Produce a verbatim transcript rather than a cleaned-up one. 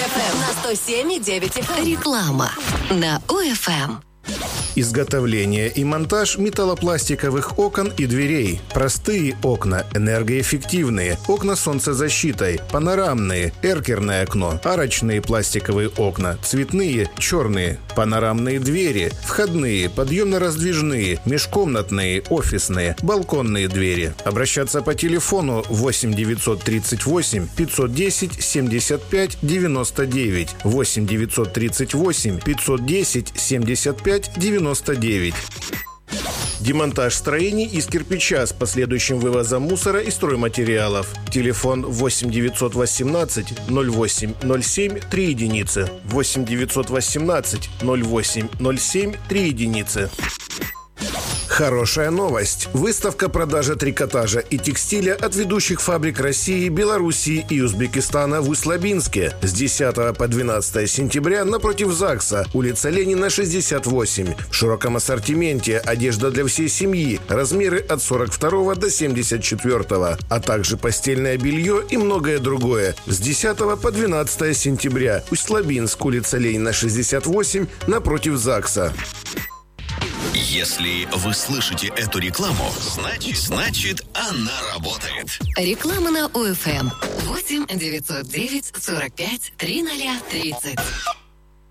эф эм на сто семь и девять эф эм. Реклама на ОФМ. Изготовление и монтаж металлопластиковых окон и дверей. Простые окна, энергоэффективные, окна с солнцезащитой, панорамные, эркерное окно, арочные пластиковые окна, цветные, черные, панорамные двери, входные, подъемно-раздвижные, межкомнатные, офисные, балконные двери. Обращаться по телефону восемь девятьсот тридцать восемь пятьсот десять семьдесят пять девяносто девять, восемь девятьсот тридцать восемь пятьсот десять семьдесят пять девяносто девять. Демонтаж строений из кирпича с последующим вывозом мусора и стройматериалов. Телефон восемь девятьсот восемнадцать ноль восемь ноль семь три единицы. восемь девятьсот восемнадцать ноль восемь ноль семь три единицы. Хорошая новость. Выставка продажи трикотажа и текстиля от ведущих фабрик России, Белоруссии и Узбекистана в Усть-Лабинске с десятого по двенадцатое сентября напротив ЗАГСа, улица Ленина, шестьдесят восемь. В широком ассортименте одежда для всей семьи, размеры от сорок второго до семьдесят четвёртого, а также постельное белье и многое другое. С десятого по двенадцатое сентября, Усть-Лабинск, улица Ленина, шестьдесят восемь, напротив ЗАГСа. Если вы слышите эту рекламу, значит, значит она работает. Реклама на ОФМ. восемь девятьсот девять сорок пять тридцать тридцать.